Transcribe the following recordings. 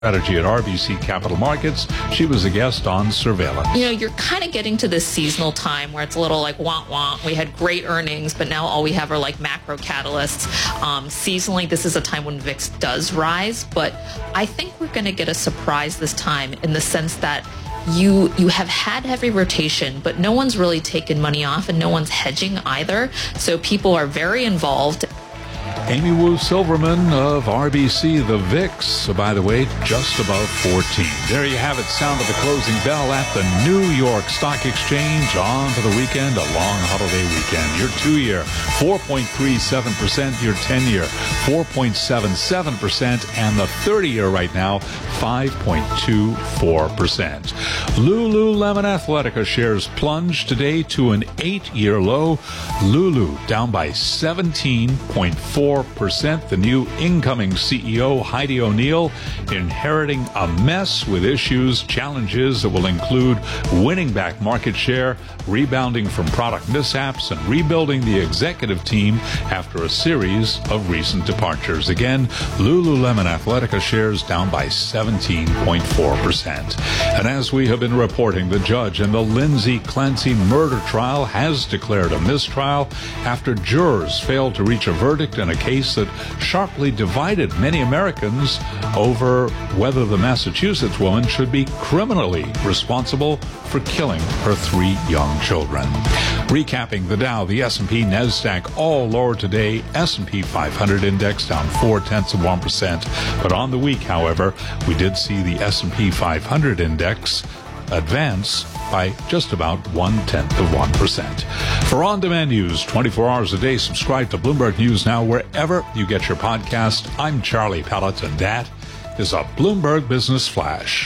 Strategy at RBC Capital Markets. She was a guest on Surveillance. You know, you're kind of getting to this seasonal time where it's a little like wah-wah. We had great earnings, but now all we have are like macro catalysts. Seasonally, this is a time when VIX does rise, but I think we're going to get a surprise this time in the sense that you have had heavy rotation, but no one's really taken money off and no one's hedging either. So people are very involved. Amy Wu Silverman of RBC, the VIX, by the way, just above 14. There you have it, sound of the closing bell at the New York Stock Exchange. On for the weekend, a long holiday weekend. Your 2-year, 4.37%. Your 10-year, 4.77%. And the 30-year right now, 5.24%. Lululemon Athletica shares plunged today to an 8-year low. Lulu down by 17.4%. The new incoming CEO, Heidi O'Neill, inheriting a mess with issues, challenges that will include winning back market share, rebounding from product mishaps, and rebuilding the executive team after a series of recent departures. Again, Lululemon Athletica shares down by 17.4%. And as we have been reporting, the judge in the Lindsay Clancy murder trial has declared a mistrial after jurors failed to reach a verdict in a case that sharply divided many Americans over whether the Massachusetts woman should be criminally responsible for killing her 3 young children. Recapping the Dow, the S&P, NASDAQ all lower today. S&P 500 index down 0.4%. But on the week, however, we did see the S&P 500 index advance by just about 0.1%. For on-demand news 24 hours a day, subscribe to Bloomberg News Now wherever you get your podcast. I'm Charlie Pellett, and that is a Bloomberg Business Flash.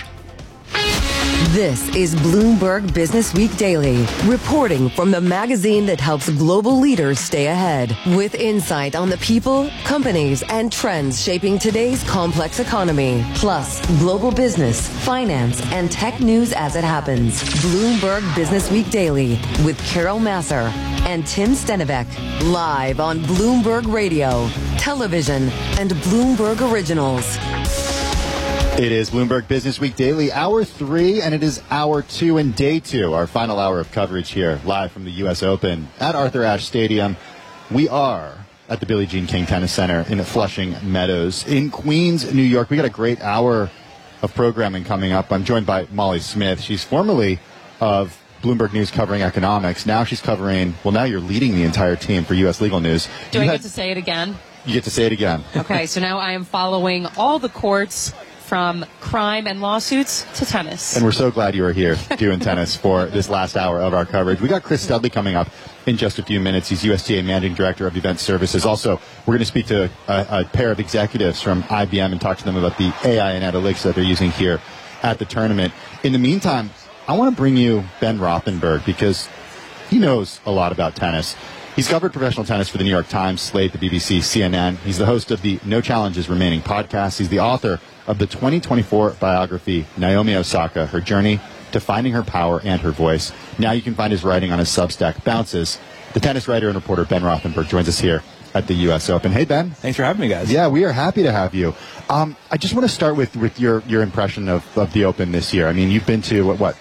This is Bloomberg Business Week Daily, reporting from the magazine that helps global leaders stay ahead, with insight on the people, companies, and trends shaping today's complex economy, plus global business, finance, and tech news as it happens. Bloomberg Business Week Daily with Carol Massar and Tim Stenivek, live on Bloomberg Radio, television, and Bloomberg Originals. It is Bloomberg Business Week Daily, Hour 3, and it is Hour 2 and Day 2, our final hour of coverage here, live from the U.S. Open at Arthur Ashe Stadium. We are at the Billie Jean King Tennis Center in Flushing Meadows in Queens, New York. We got a great hour of programming coming up. I'm joined by Molly Smith. She's formerly of Bloomberg News covering economics. Now she's covering, well, now you're leading the entire team for U.S. Legal News. Do I get to say it again? You get to say it again. Okay, so now I am following all the courts from crime and lawsuits to tennis. And we're so glad you are here doing tennis for this last hour of our coverage. We got Chris Studley coming up in just a few minutes. He's USTA Managing Director of Event Services. Also, we're going to speak to a pair of executives from IBM and talk to them about the AI and analytics that they're using here at the tournament. In the meantime, I want to bring you Ben Rothenberg because he knows a lot about tennis. He's covered professional tennis for the New York Times, Slate, the BBC, CNN. He's the host of the No Challenges Remaining podcast. He's the author of the 2024 biography, Naomi Osaka, Her Journey to Finding Her Power and Her Voice. Now you can find his writing on his Substack, Bounces. The tennis writer and reporter Ben Rothenberg joins us here at the U.S. Open. Hey, Ben. Thanks for having me, guys. Yeah, we are happy to have you. I just want to start with your impression of the Open this year. I mean, you've been to, what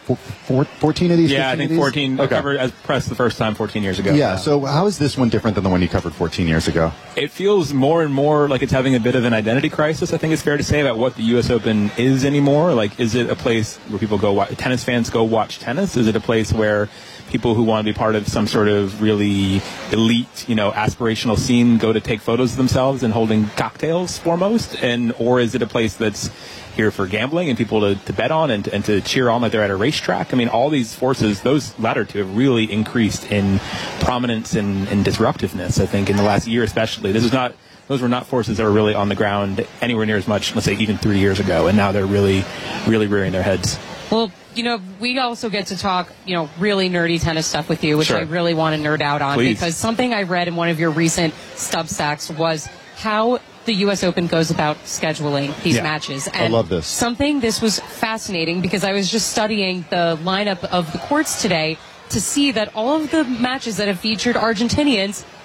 14 of these? Yeah, I think 14. Okay. I covered as press the first time 14 years ago. Yeah, so how is this one different than the one you covered 14 years ago? It feels more and more like it's having a bit of an identity crisis, I think it's fair to say, about what the U.S. Open is anymore. Like, is it a place where people go, tennis fans go watch tennis? Is it a place where people who want to be part of some sort of really elite, aspirational scene go to take photos of themselves and holding cocktails foremost? Or is it a place that's here for gambling and people to bet on and to cheer on like they're at a racetrack? I mean, all these forces, those latter two have really increased in prominence and disruptiveness, I think, in the last year especially. Those were not forces that were really on the ground anywhere near as much, let's say, even 3 years ago, and now they're really, really rearing their heads. Well, we also get to talk, really nerdy tennis stuff with you, which Sure. I really want to nerd out on. Please. Because something I read in one of your recent Substacks was how the U.S. Open goes about scheduling these matches. And I love this. This was fascinating because I was just studying the lineup of the courts today to see that all of the matches that have featured Argentinians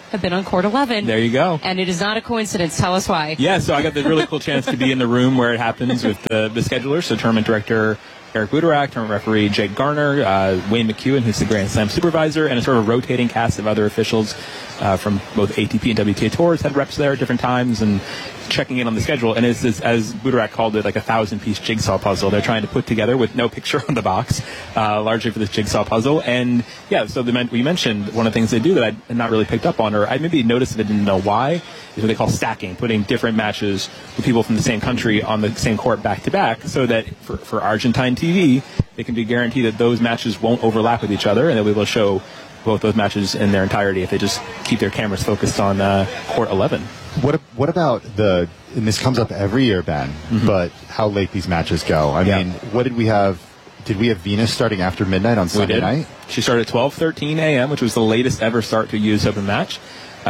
have been on court 11. There you go. And it is not a coincidence. Tell us why. Yeah, so I got the really cool chance to be in the room where it happens with the schedulers, so tournament director Eric Buderak, tournament referee Jake Garner, Wayne McEwen, who's the Grand Slam supervisor, and a sort of rotating cast of other officials from both ATP and WTA tours had reps there at different times and checking in on the schedule. And it's this, as Buderak called it, like a 1,000-piece jigsaw puzzle they're trying to put together with no picture on the box, largely for this jigsaw puzzle. And yeah, so we mentioned one of the things they do that I had not really picked up on, or I maybe noticed that I didn't know why, is what they call stacking, putting different matches with people from the same country on the same court back to back, so that for Argentine TV, they can be guaranteed that those matches won't overlap with each other, and they'll be able to show both those matches in their entirety if they just keep their cameras focused on court 11. What about and this comes up every year, Ben, but how late these matches go? I mean, what did we have? Did we have Venus starting after midnight on Sunday night? She started at 12:13 a.m., which was the latest ever start to a U.S. Open match.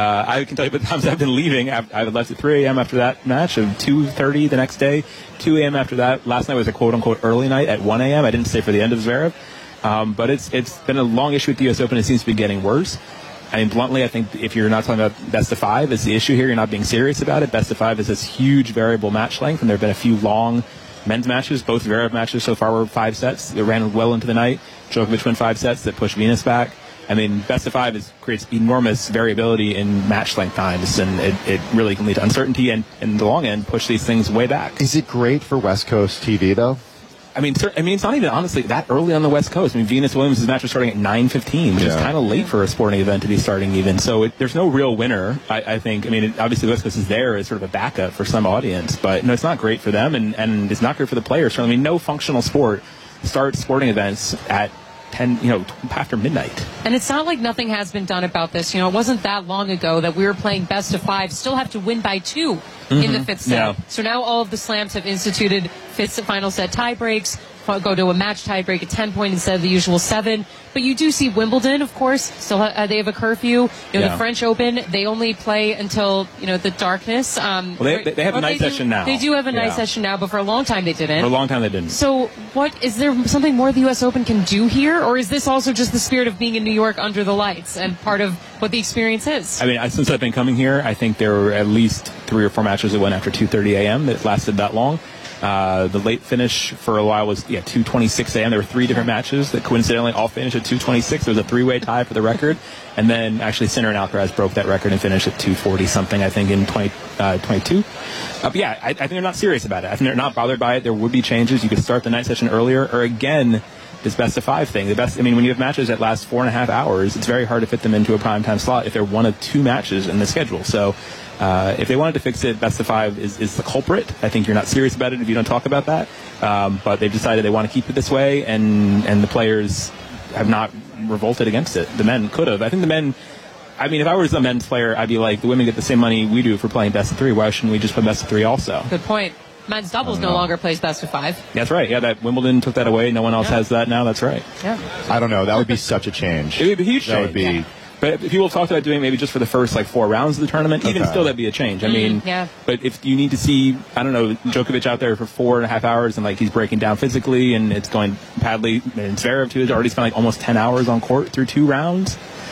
I can tell you the times I've been leaving. I left at 3 a.m. after that match, and 2:30 the next day, 2 a.m. after that. Last night was a quote-unquote early night at 1 a.m. I didn't stay for the end of Zverev. But it's been a long issue with the U.S. Open. It seems to be getting worse. I mean, bluntly, I think if you're not talking about best of 5 is the issue here, you're not being serious about it. Best of 5 is this huge variable match length, and there have been a few long men's matches. Both Zverev matches so far were 5 sets. They ran well into the night. Djokovic won 5 sets that pushed Venus back. I mean, best of 5 creates enormous variability in match length times, and it really can lead to uncertainty and, in the long end, push these things way back. Is it great for West Coast TV, though? I mean, it's not even, honestly, that early on the West Coast. I mean, Venus Williams' match was starting at 9:15, which is kind of late for a sporting event to be starting even. So there's no real winner, I think. I mean, obviously, the West Coast is there as sort of a backup for some audience, but no, it's not great for them, and it's not great for the players. I mean, no functional sport starts sporting events at 10, after midnight. And it's not like nothing has been done about this. It wasn't that long ago that we were playing best of 5, still have to win by 2 in the 5th set. Yeah. So now all of the slams have instituted 5th final set tie breaks, go to a match tie break at 10 point instead of the usual 7. But you do see Wimbledon, of course, still they have a curfew. The French Open, they only play until the darkness. Well, they have a night session now. They do have a night session now, but for a long time they didn't. For a long time they didn't. So what is there something more the U.S. Open can do here, or is this also just the spirit of being in New York under the lights and part of what the experience is? I mean, since I've been coming here, I think there were at least 3 or 4 matches that went after 2:30 a.m. that lasted that long. The late finish for a while was 2:26 a.m. There were 3 different matches that coincidentally all finished at 2:26. There was a 3-way tie for the record, and then actually Sinner and Alcaraz broke that record and finished at 2:40 something, I think, in 2022. But yeah, I think they're not serious about it. I think they're not bothered by it. There would be changes. You could start the night session earlier, or again, this best of 5 thing. When you have matches that last 4.5 hours, it's very hard to fit them into a primetime slot if they're one of 2 matches in the schedule. So if they wanted to fix it, best of 5 is the culprit. I think you're not serious about it if you don't talk about that. But they've decided they want to keep it this way, and the players have not revolted against it. The men could have. I think the men, if I was a men's player, I'd be like, the women get the same money we do for playing best of 3. Why shouldn't we just play best of 3 also? Good point. Men's doubles no longer plays best of 5. That's right. Yeah, that Wimbledon took that away. No one else has that now. That's right. Yeah. I don't know. That would be such a change. It would be a huge change. That would be. Yeah. But if people talked about doing maybe just for the first 4 rounds of the tournament, even still that'd be a change. But if you need to see, Djokovic out there for 4.5 hours and he's breaking down physically and it's going badly, and Zverev too has already spent almost 10 hours on court through 2 rounds,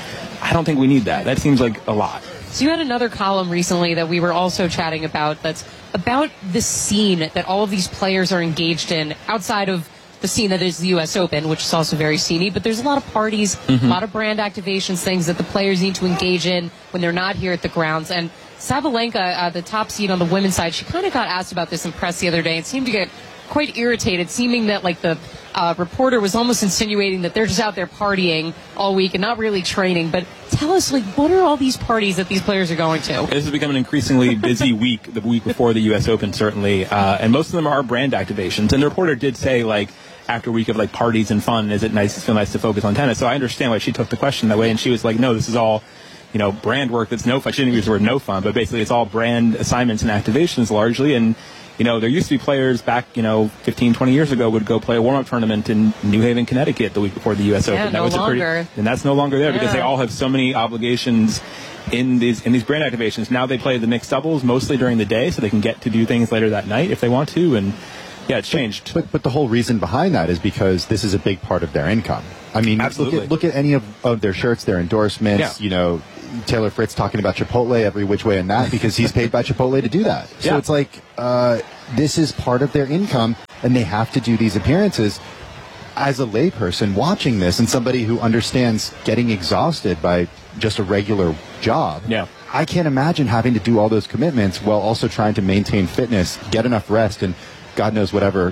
I don't think we need that. That seems like a lot. So you had another column recently that we were also chatting about that's about the scene that all of these players are engaged in outside of the scene that is the U.S. Open, which is also very sceney, but there's a lot of parties, a lot of brand activations, things that the players need to engage in when they're not here at the grounds. And Sabalenka, the top seed on the women's side, she kind of got asked about this in press the other day and seemed to get quite irritated, seeming that the reporter was almost insinuating that they're just out there partying all week and not really training. But tell us, what are all these parties that these players are going to? This has become an increasingly busy week, the week before the U.S. Open, certainly. And most of them are brand activations. And the reporter did say, after a week of parties and fun, is it feel nice to focus on tennis? So I understand why she took the question that way. And she was like, no, this is all, brand work that's no fun. She didn't use the word no fun, but basically it's all brand assignments and activations largely. And there used to be players back, 15, 20 years ago would go play a warm-up tournament in New Haven, Connecticut the week before the U.S. Open. That was longer. And that's no longer there because they all have so many obligations in these brand activations. Now they play the mixed doubles mostly during the day so they can get to do things later that night if they want to. And yeah, it's changed. But the whole reason behind that is because this is a big part of their income. Absolutely. Look at any of their shirts, their endorsements. Taylor Fritz talking about Chipotle every which way and that because he's paid by Chipotle to do that. So it's like this is part of their income, and they have to do these appearances. As a layperson watching this and somebody who understands getting exhausted by just a regular job, I can't imagine having to do all those commitments while also trying to maintain fitness, get enough rest, and God knows whatever,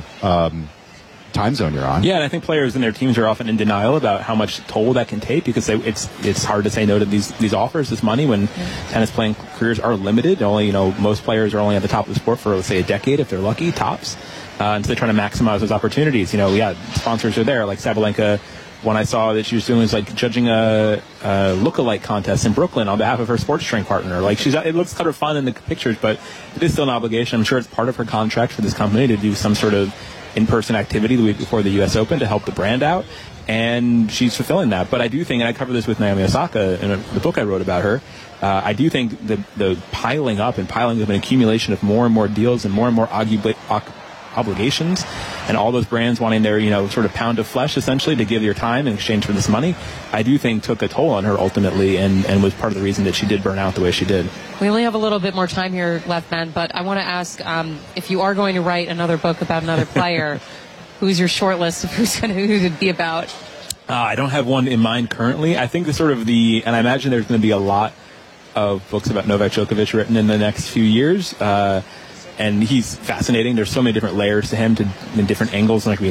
time zone you're on. Yeah, and I think players and their teams are often in denial about how much toll that can take because it's hard to say no to these offers, this money, when tennis playing careers are limited. Only, most players are only at the top of the sport for, let's say, a decade if they're lucky, tops. And so they're trying to maximize those opportunities. Sponsors are there. Like Sabalenka, when I saw that she was doing was like judging a look-alike contest in Brooklyn on behalf of her sports drink partner. Like it looks kind of fun in the pictures, but it is still an obligation. I'm sure it's part of her contract for this company to do some sort of in-person activity the week before the U.S. Open to help the brand out, and she's fulfilling that. But I do think, and I cover this with Naomi Osaka in the book I wrote about her, I do think the piling up and an accumulation of more and more deals and more obligations, and all those brands wanting their sort of pound of flesh essentially to give your time in exchange for this money, I do think took a toll on her ultimately, and was part of the reason that she did burn out the way she did. We only have a little bit more time here left, Ben, but I want to ask if you are going to write another book about another player, who's your short list of who it'd be about? I don't have one in mind currently. I think and I imagine there's going to be a lot of books about Novak Djokovic written in the next few years. And he's fascinating. There's so many different layers to him, in different angles. Like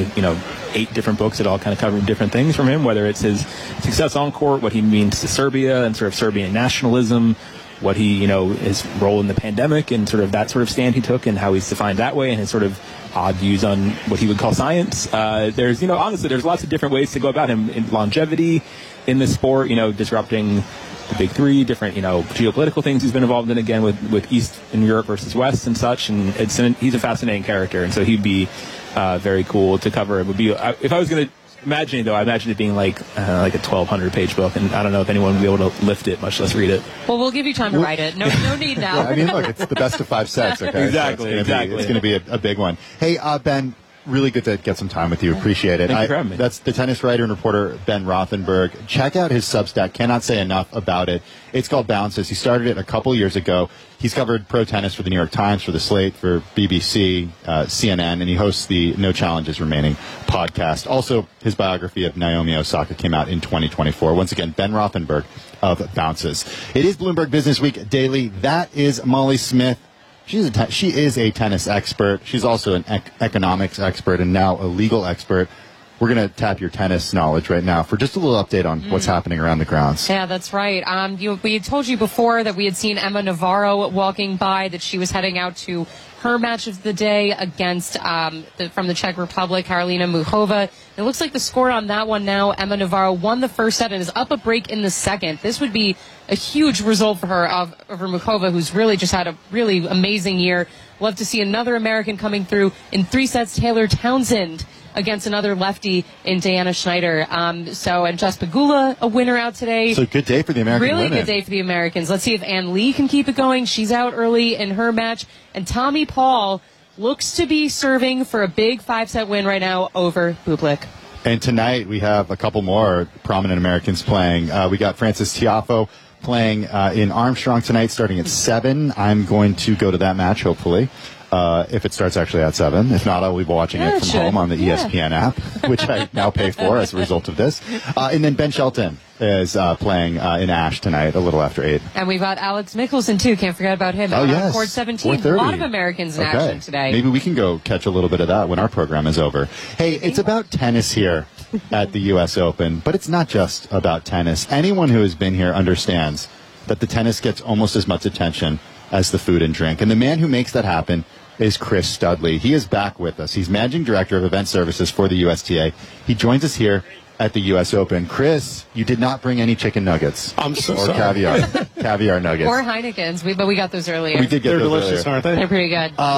8 different books that all kind of cover different things from him, whether it's his success on court, what he means to Serbia and sort of Serbian nationalism, what he, his role in the pandemic and sort of that sort of stand he took and how he's defined that way, and his sort of odd views on what he would call science. There's, honestly, there's lots of different ways to go about him in longevity in the sport, disrupting the big three, different, geopolitical things he's been involved in, again, with East in Europe versus West and such. And he's a fascinating character. And so he'd be very cool to cover. It would be, if I was going to imagine it, though, I imagine it being like a 1,200-page book. And I don't know if anyone would be able to lift it, much less read it. Well, we'll give you time to write it. No need now. Look, it's the best of 5 sets, okay? Exactly. So it's going to be a big one. Hey, Ben, really good to get some time with you. Appreciate it. Thank you for having me. That's the tennis writer and reporter Ben Rothenberg. Check out his Substack. Cannot say enough about it. It's called Bounces. He started it a couple years ago. He's covered pro tennis for the New York Times, for The Slate, for BBC, CNN, and he hosts the No Challenges Remaining podcast. Also, his biography of Naomi Osaka came out in 2024. Once again, Ben Rothenberg of Bounces. It is Bloomberg Business Week Daily. That is Molly Smith. She is a tennis expert. She's also an economics expert and now a legal expert. We're going to tap your tennis knowledge right now for just a little update on what's happening around the grounds. Yeah, that's right. We had told you before that we had seen Emma Navarro walking by, that she was heading out to her match of the day against from the Czech Republic, Karolina Muchova. It looks like the score on that one now, Emma Navarro won the first set and is up a break in the second. This would be a huge result for her over Muchova, who's really just had a really amazing year. Love to see another American coming through in 3 sets. Taylor Townsend against another lefty in Diana Schneider. And Jess Pegula, a winner out today. So good day for the American women. Really good day for the Americans. Let's see if Ann Lee can keep it going. She's out early in her match. And Tommy Paul looks to be serving for a big 5-set win right now over Bublik. And tonight we have a couple more prominent Americans playing. We got Frances Tiafoe playing in Armstrong tonight, starting at 7. I'm going to go to that match, hopefully, if it starts actually at 7. If not, I'll be watching it from home on the ESPN app, which I now pay for as a result of this. And then Ben Shelton is playing in Ash tonight, a little after 8. And we've got Alex Mickelson, too. Can't forget about him. Yes. Court 17. 4:30. A lot of Americans in action today. Maybe we can go catch a little bit of that when our program is over. Hey, it's about tennis here at the U.S. Open, but it's not just about tennis. Anyone who has been here understands that the tennis gets almost as much attention as the food and drink. And the man who makes that happen is Chris Studley. He is back with us. He's Managing Director of Event Services for the USTA. He joins us here at the U.S. Open. Chris, you did not bring any chicken nuggets. I'm so or sorry. caviar nuggets. Or Heinekens, but we got those earlier. We did get They're those delicious, earlier. aren't they? They're pretty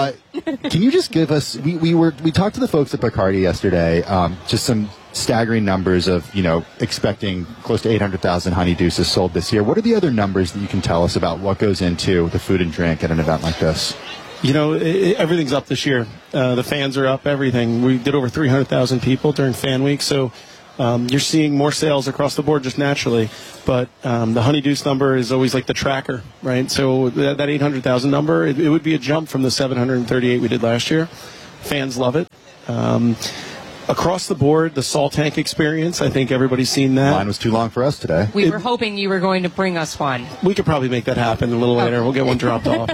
good. Can you just give us? We talked to the folks at Bacardi yesterday. Just some staggering numbers of expecting close to 800,000 honey deuces sold this year. What are the other numbers that you can tell us about what goes into the food and drink at an event like this? Everything's up this year. The fans are up. Everything. We did over 300,000 people during Fan Week, so You're seeing more sales across the board just naturally, but the Honeydew number is always like the tracker, right? So that 800,000 number, it would be a jump from the 738 we did last year. Fans love it. Across the board, the Salt Tank experience, I think everybody's seen that. Line was too long for us today. We were hoping you were going to bring us one. We could probably make that happen a little later. We'll get one dropped off.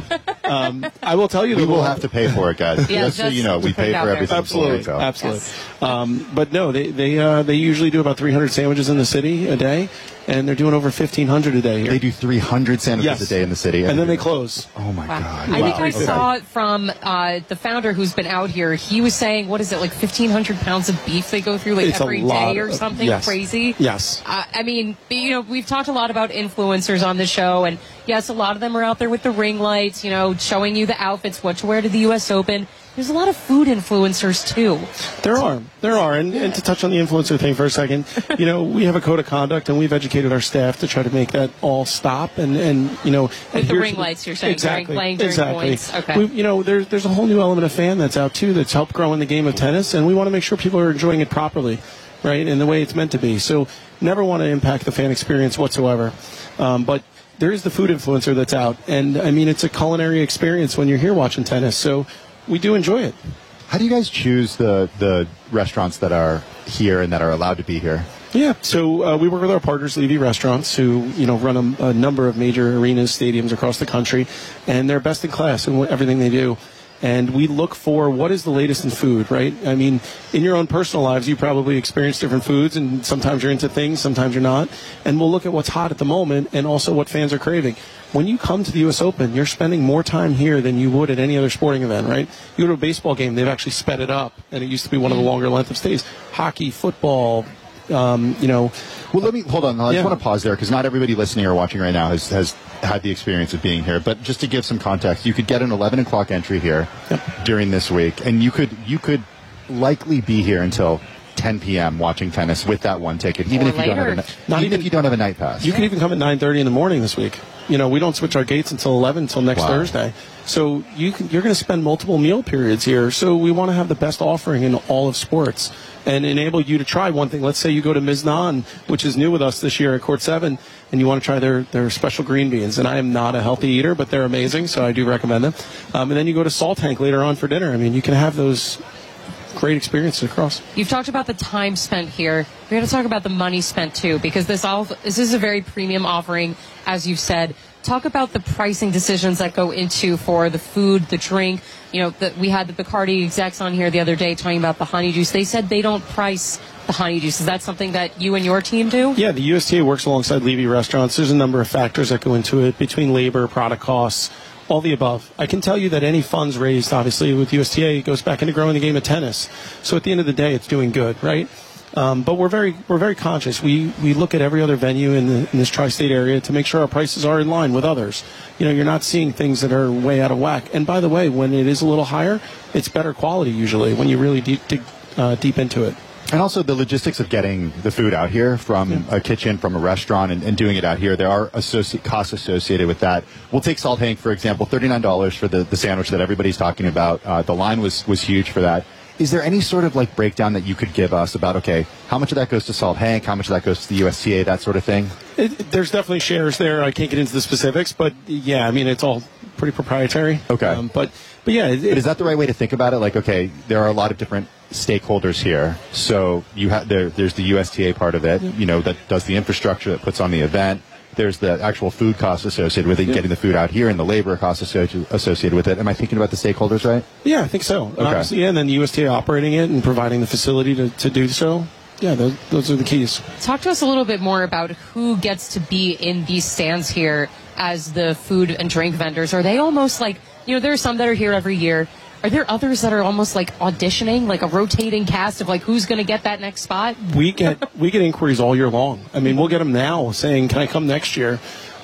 I will tell you, we will have to pay for it, guys. Yeah, just so you know, we pay for everything. Absolutely, absolutely. Yes. But no, they usually do about 300 sandwiches in the city a day, and they're doing over 1,500 a day here. They do 300 sandwiches a day in the city, and then they close. Oh my God! I think I saw it from the founder who's been out here. He was saying, what is it, like 1,500 pounds of beef they go through like every day or something crazy? Yes. I mean, we've talked a lot about influencers on the show, and yes, a lot of them are out there with the ring lights, showing you the outfits, what to wear to the U.S. Open. There's a lot of food influencers, too. There are. And to touch on the influencer thing for a second, we have a code of conduct, and we've educated our staff to try to make that all stop. And with the ring lights, you're saying, exactly, playing during points. Okay. There's a whole new element of fan that's out, too, that's helped grow in the game of tennis, and we want to make sure people are enjoying it properly, right, in the way it's meant to be. So never want to impact the fan experience whatsoever. But there is the food influencer that's out, and, I mean, it's a culinary experience when you're here watching tennis. So we do enjoy it. How do you guys choose the restaurants that are here and that are allowed to be here? Yeah, so we work with our partners, Levy Restaurants, who run a number of major arenas, stadiums across the country, and they're best in class in everything they do. And we look for what is the latest in food, right? I mean, in your own personal lives, you probably experience different foods, and sometimes you're into things, sometimes you're not. And we'll look at what's hot at the moment and also what fans are craving. When you come to the U.S. Open, you're spending more time here than you would at any other sporting event, right? You go to a baseball game, they've actually sped it up, and it used to be one of the longer length of stays. Hockey, football, Well, let me hold on. I just want to pause there because not everybody listening or watching right now has had the experience of being here. But just to give some context, you could get an 11 o'clock entry here during this week, and you could likely be here until 10 p.m. watching tennis with that one ticket, even if you don't have a night pass. You can even come at 9:30 in the morning this week. We don't switch our gates until 11 until next Thursday. So you're going to spend multiple meal periods here. So we want to have the best offering in all of sports and enable you to try one thing. Let's say you go to Miznan, which is new with us this year at Court 7, and you want to try their special green beans. And I am not a healthy eater, but they're amazing, so I do recommend them. And then you go to Salt Tank later on for dinner. I mean, you can have those great experiences across. You've talked about the time spent here. We're going to talk about the money spent too, because this is a very premium offering, as you've said. Talk about the pricing decisions that go into for the food, the drink. We had the Bacardi execs on here the other day talking about the honey juice. They said they don't price the honey juice. Is that something that you and your team do? Yeah, the USTA works alongside Levy Restaurants. There's a number of factors that go into it between labor, product costs, all the above. I can tell you that any funds raised, obviously, with USTA goes back into growing the game of tennis. So at the end of the day, it's doing good, right? But we're very conscious. We look at every other venue in this tri-state area to make sure our prices are in line with others. You're not seeing things that are way out of whack. And by the way, when it is a little higher, it's better quality usually when you really dig deep into it. And also the logistics of getting the food out here from a kitchen, from a restaurant, and doing it out here. There are costs associated with that. We'll take Salt Tank, for example, $39 for the sandwich that everybody's talking about. The line was huge for that. Is there any sort of breakdown that you could give us about, okay, how much of that goes to Salt Tank, how much of that goes to the USTA, that sort of thing? There's definitely shares there. I can't get into the specifics, but yeah, I mean, it's all pretty proprietary. Okay. But yeah. But is that the right way to think about it? Okay, there are a lot of different stakeholders here. So there's the USTA part of it, that does the infrastructure, that puts on the event. There's the actual food costs associated with it, getting the food out here, and the labor costs associated with it. Am I thinking about the stakeholders right? Yeah, I think so. Okay. Obviously, and then the USTA operating it and providing the facility to do so. Yeah, those are the keys. Talk to us a little bit more about who gets to be in these stands here as the food and drink vendors. Are they almost there are some that are here every year. Are there others that are almost auditioning, a rotating cast of who's going to get that next spot? We get inquiries all year long. I mean, we'll get them now saying, "Can I come next year?"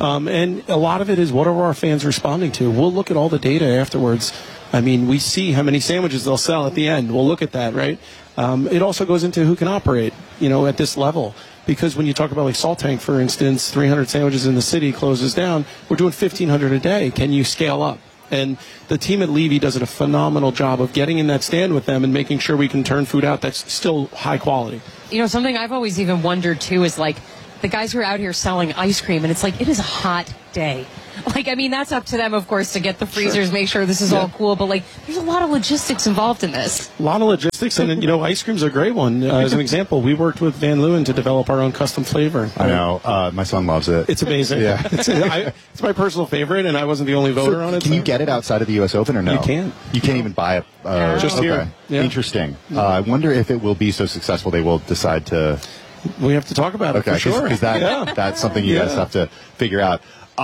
And a lot of it is what are our fans responding to. We'll look at all the data afterwards. I mean, we see how many sandwiches they'll sell at the end. We'll look at that, right? It also goes into who can operate, at this level. Because when you talk about Salt Tank, for instance, 300 sandwiches in the city closes down. We're doing 1,500 a day. Can you scale up? And the team at Levy does a phenomenal job of getting in that stand with them and making sure we can turn food out that's still high quality. something I've always even wondered too is like the guys who are out here selling ice cream, and it's like, it is a hot day. Like, I mean, that's up to them, of course, to get the freezers, make sure this is all cool. But, like, there's a lot of logistics involved in this. A lot of logistics. And, ice cream's a great one. As an example, we worked with Van Leeuwen to develop our own custom flavor. I know. My son loves it. It's amazing. Yeah. It's my personal favorite, and I wasn't the only voter on it. Can you get it outside of the U.S. Open or no? You can't. You can't even buy it? Just here. Yeah. Interesting. I wonder if it will be so successful they will decide to... We have to talk about it for sure. Because that's something you guys have to figure out.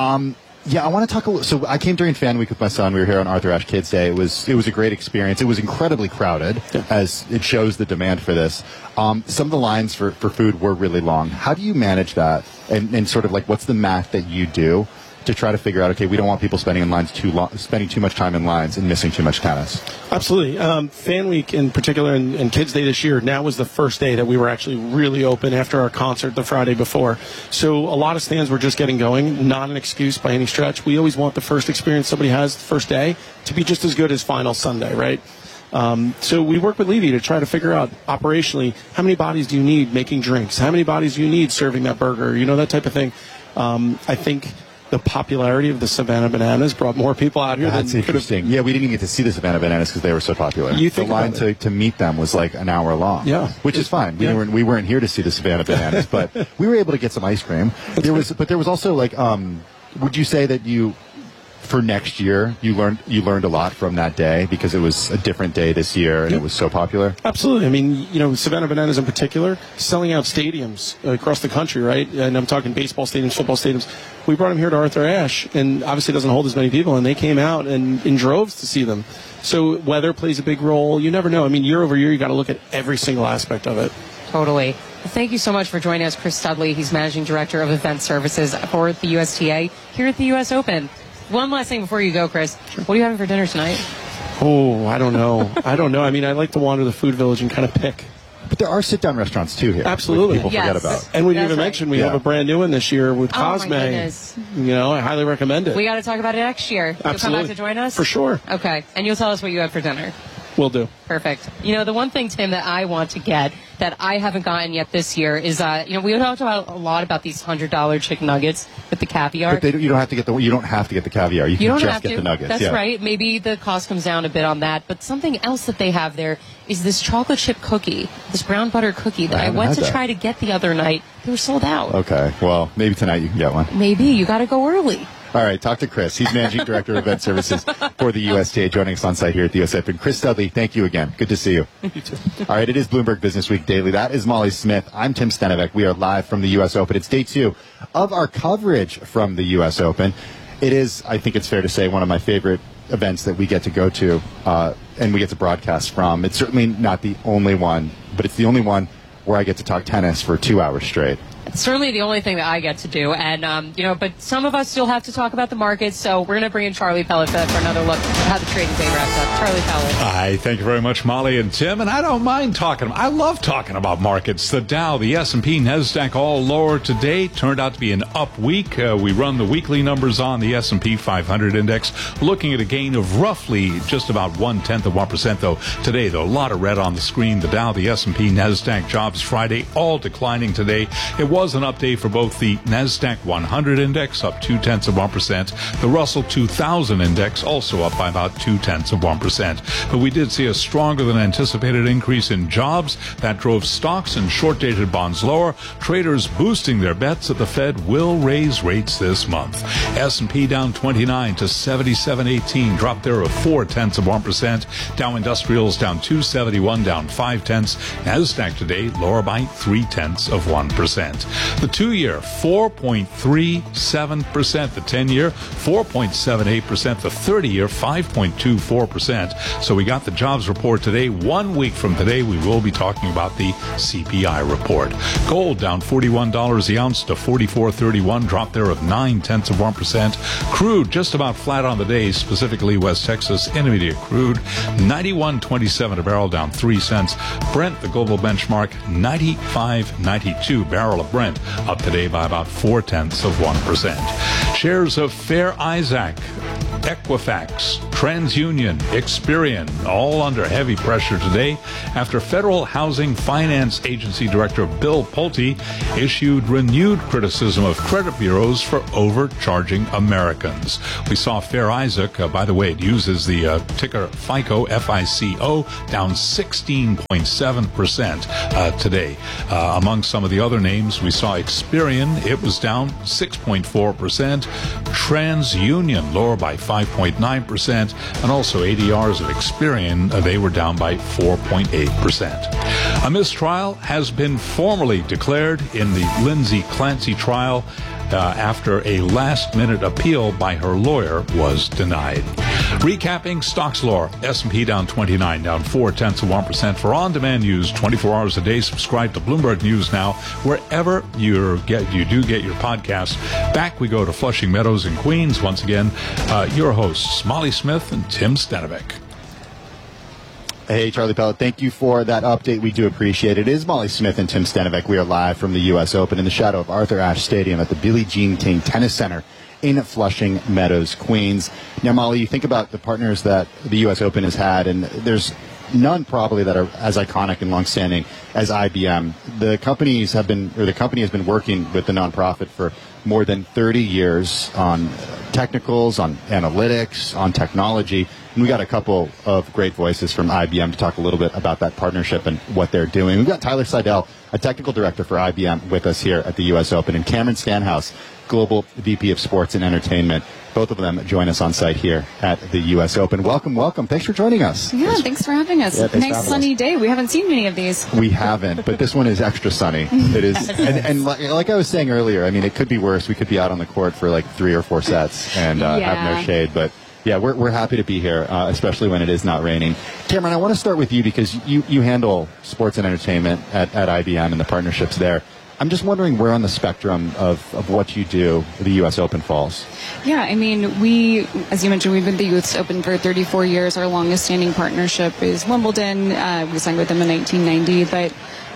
I want to talk a little. So I came during Fan Week with my son. We were here on Arthur Ashe Kids Day. It was a great experience. It was incredibly crowded, as it shows the demand for this. Some of the lines for food were really long. How do you manage that? And sort of like, what's the math that you do to try to figure out, okay, we don't want people spending too much time in lines and missing too much tennis? Absolutely. Fan Week in particular and Kids Day this year, now was the first day that we were actually really open after our concert the Friday before. So a lot of stands were just getting going, not an excuse by any stretch. We always want the first experience somebody has the first day to be just as good as final Sunday, right? So we work with Levy to try to figure out operationally, how many bodies do you need making drinks? How many bodies do you need serving that burger? That type of thing. I think the popularity of the Savannah Bananas brought more people out here. That's interesting. Yeah, we didn't even get to see the Savannah Bananas because they were so popular. The line to meet them was like an hour long. Yeah, which is fine. We weren't here to see the Savannah Bananas, but we were able to get some ice cream. There was also like, would you say that for next year, you learned a lot from that day because it was a different day this year and it was so popular? Absolutely. I mean, Savannah Bananas in particular, selling out stadiums across the country, right? And I'm talking baseball stadiums, football stadiums. We brought them here to Arthur Ashe, and obviously it doesn't hold as many people, and they came out in droves to see them. So weather plays a big role. You never know. I mean, year over year, you got to look at every single aspect of it. Totally. Well, thank you so much for joining us, Chris Studley. He's Managing Director of Event Services for the USTA here at the U.S. Open. One last thing before you go, Chris. Sure. What are you having for dinner tonight? Oh, I don't know. I mean, I like to wander the food village and kind of pick. But there are sit-down restaurants, too, here. Absolutely. People forget about. And we didn't even mention we have a brand new one this year with Cosme. My goodness. I highly recommend it. We got to talk about it next year. Absolutely. You'll come back to join us? For sure. Okay. And you'll tell us what you have for dinner. Will do. Perfect. The one thing, Tim, that I want to get that I haven't gotten yet this year is, we talked about a lot about these $100 chicken nuggets with the caviar. But you don't have to get the caviar. You can just get the nuggets. That's right. Maybe the cost comes down a bit on that. But something else that they have there is this chocolate chip cookie, this brown butter cookie that I went to try to get the other night. They were sold out. Okay. Well, maybe tonight you can get one. Maybe. You got to go early. All right, talk to Chris. He's Managing Director of Event Services for the USTA, joining us on site here at the US Open. Chris Studley, thank you again. Good to see you. You too. All right, it is Bloomberg Business Week Daily. That is Molly Smith. I'm Tim Stenevec. We are live from the US Open. It's day 2 of our coverage from the US Open. It is, I think it's fair to say, one of my favorite events that we get to go to and we get to broadcast from. It's certainly not the only one, but it's the only one where I get to talk tennis for 2 hours straight. It's certainly the only thing that I get to do. And, but some of us still have to talk about the markets. So we're going to bring in Charlie Pellet for another look at how the trading day wraps up. Charlie Pellet. Hi, thank you very much, Molly and Tim. And I don't mind talking. I love talking about markets. The Dow, the S&P, NASDAQ all lower today. Turned out to be an up week. We run the weekly numbers on the S&P 500 index, looking at a gain of roughly just about 0.1%, though. Today, though, a lot of red on the screen. The Dow, the S&P, NASDAQ, Jobs Friday, all declining today. It was an up day for both the NASDAQ 100 index, up 0.2%. The Russell 2000 index also up by about 0.2%. But we did see a stronger than anticipated increase in jobs. That drove stocks and short-dated bonds lower. Traders boosting their bets that the Fed will raise rates this month. S&P down 29 to 77.18, drop there of 0.4%. Dow Industrials down 271, down 0.5. NASDAQ today lower by 0.3%. The 2-year, 4.37%. The 10-year, 4.78%. The 30-year, 5.24%. So we got the jobs report today. 1 week from today, we will be talking about the CPI report. Gold down $41 the ounce to $44.31, drop there of 0.9%. Crude just about flat on the day, specifically West Texas Intermediate crude, 91.27 a barrel, down 3 cents. Brent, the global benchmark, 95.92 barrel of Brent, up today by about 0.4%. Shares of Fair Isaac, Equifax, TransUnion, Experian, all under heavy pressure today after Federal Housing Finance Agency Director Bill Pulte issued renewed criticism of credit bureaus for overcharging Americans. We saw Fair Isaac, by the way, it uses the ticker FICO, F-I-C-O, down 16.7% today. Among some of the other names, we saw Experian, it was down 6.4%. TransUnion lower by 5.9%, and also ADRs of Experian, they were down by 4.8%. A mistrial has been formally declared in the Lindsay Clancy trial after a last-minute appeal by her lawyer was denied. Recapping stocks lore, S&P down 29, down 0.4%. For on-demand news 24 hours a day, subscribe to Bloomberg News Now wherever you do get your podcasts. Back we go to Flushing Meadows in Queens. Once again, your hosts, Molly Smith and Tim Stanovic. Hey, Charlie Pellet, thank you for that update. We do appreciate it. It is Molly Smith and Tim Stanovic. We are live from the U.S. Open in the shadow of Arthur Ashe Stadium at the Billie Jean King Tennis Center in Flushing Meadows, Queens. Now, Molly, you think about the partners that the U.S. Open has had, and there's none probably that are as iconic and longstanding as IBM. The company has been working with the nonprofit for more than 30 years on technicals, on analytics, on technology. And we got a couple of great voices from IBM to talk a little bit about that partnership and what they're doing. We've got Tyler Seidel, a technical director for IBM, with us here at the U.S. Open, and Cameron Stanhouse, Global VP of Sports and Entertainment. Both of them join us on site here at the U.S. Open. Welcome, welcome. Thanks for joining us. Yeah, thanks for having us. Yeah, nice sunny day. We haven't seen many of these. We haven't, but this one is extra sunny. It is, and like I was saying earlier, I mean, it could be worse. We could be out on the court for like 3 or 4 sets and have no shade, but yeah, we're happy to be here, especially when it is not raining. Cameron, I want to start with you because you handle sports and entertainment at IBM and the partnerships there. I'm just wondering where on the spectrum of what you do the U.S. Open falls. Yeah, I mean, we, as you mentioned, we've been the U.S. Open for 34 years. Our longest standing partnership is Wimbledon. We signed with them in 1990, but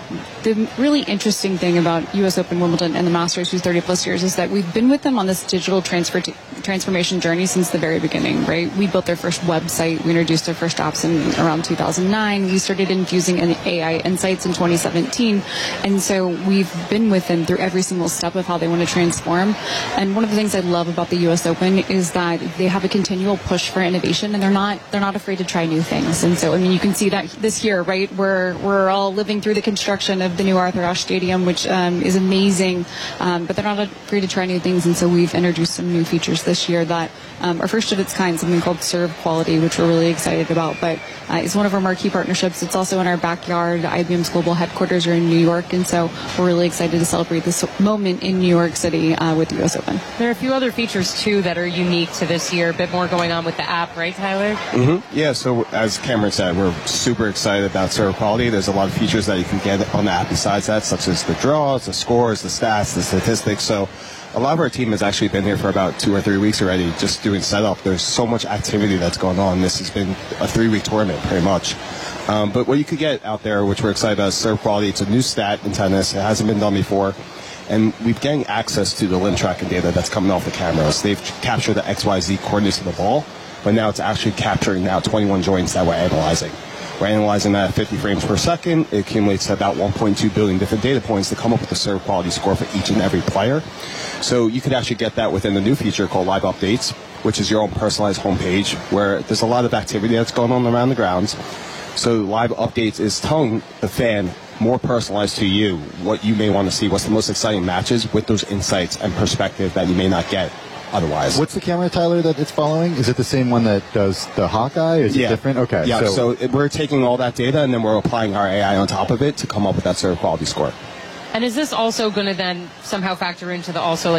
the really interesting thing about U.S. Open, Wimbledon, and the Masters, who's 30-plus years, is that we've been with them on this digital transformation journey since the very beginning, right? We built their first website. We introduced their first apps in around 2009. We started infusing AI insights in 2017. And so we've been with them through every single step of how they want to transform. And one of the things I love about the U.S. Open is that they have a continual push for innovation, and they're not afraid to try new things. And so, I mean, you can see that this year, right? We're all living through the construction of the new Arthur Ashe Stadium, which is amazing, but they're not afraid to try new things, and so we've introduced some new features this year that are first of its kind, something called Serve Quality, which we're really excited about, but it's one of our marquee partnerships. It's also in our backyard. IBM's global headquarters are in New York, and so we're really excited to celebrate this moment in New York City with the U.S. Open. There are a few other features, too, that are unique to this year. A bit more going on with the app, right, Tyler? Mm-hmm. Yeah, so as Cameron said, we're super excited about Serve Quality. There's a lot of features that you can get on the app besides that, such as the draws, the scores, the stats, the statistics. So a lot of our team has actually been here for about 2 or 3 weeks already, just doing setup. There's so much activity that's going on. This has been a 3-week tournament, pretty much. But what you could get out there, which we're excited about, is Serve Quality. It's a new stat in tennis. It hasn't been done before. And we're getting access to the limb tracking data that's coming off the cameras. They've captured the XYZ coordinates of the ball, but now it's actually capturing 21 joints that we're analyzing. We're analyzing that at 50 frames per second. It accumulates to about 1.2 billion different data points to come up with a serve quality score for each and every player. So you could actually get that within the new feature called Live Updates, which is your own personalized homepage where there's a lot of activity that's going on around the grounds. So Live Updates is telling the fan more personalized to you what you may want to see, what's the most exciting matches with those insights and perspective that you may not get otherwise. What's the camera, Tyler, that it's following? Is it the same one that does the Hawkeye? Is it different? Okay. Yeah, so we're taking all that data and then we're applying our AI on top of it to come up with that serve quality score. And is this also going to then somehow factor into the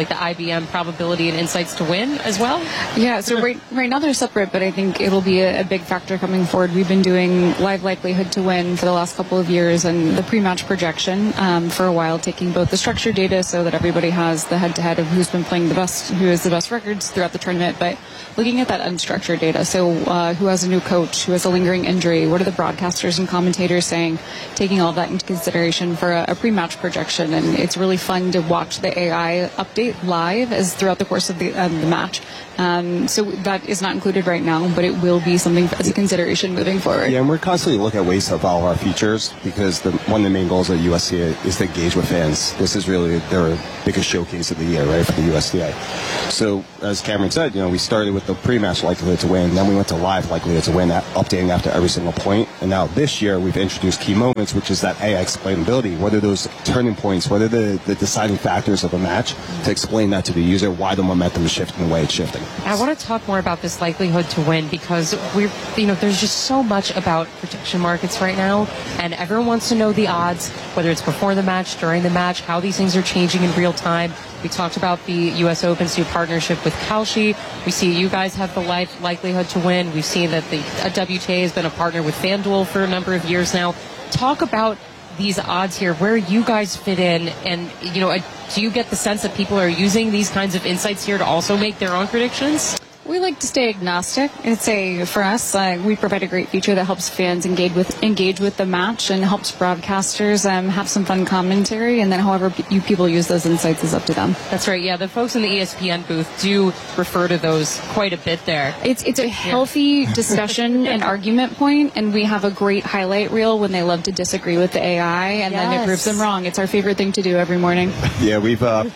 IBM probability and insights to win as well? Yeah, so right now they're separate, but I think it'll be a big factor coming forward. We've been doing live likelihood to win for the last couple of years and the pre-match projection for a while, taking both the structured data so that everybody has the head-to-head of who's been playing the best, who has the best records throughout the tournament, but looking at that unstructured data. So who has a new coach, who has a lingering injury, what are the broadcasters and commentators saying, taking all that into consideration for a pre-match projection projection, and it's really fun to watch the AI update live as throughout the course of the match. So that is not included right now, but it will be something as a consideration moving forward. Yeah, and we're constantly looking at ways to evolve our features because one of the main goals of USTA is to engage with fans. This is really their biggest showcase of the year, right, for the USTA. So, as Cameron said, we started with the pre-match likelihood to win, then we went to live likelihood to win, updating after every single point. And now this year, we've introduced key moments, which is that AI explainability. What are those turning points? What are the deciding factors of a match to explain that to the user, why the momentum is shifting the way it's shifting? I want to talk more about this likelihood to win because there's just so much about prediction markets right now, and everyone wants to know the odds, whether it's before the match, during the match, how these things are changing in real time. We talked about the U.S. Open's new partnership with Kalshi. We see you guys have the likelihood to win. We've seen that the WTA has been a partner with FanDuel for a number of years now. Talk about these odds here, where you guys fit in, and do you get the sense that people are using these kinds of insights here to also make their own predictions? We like to stay agnostic. For us, we provide a great feature that helps fans engage with the match and helps broadcasters have some fun commentary. And then, however you people use those insights is up to them. That's right. Yeah, the folks in the ESPN booth do refer to those quite a bit there. It's a healthy discussion and argument point, and we have a great highlight reel when they love to disagree with the AI, and then it proves them wrong. It's our favorite thing to do every morning. Yeah, we've love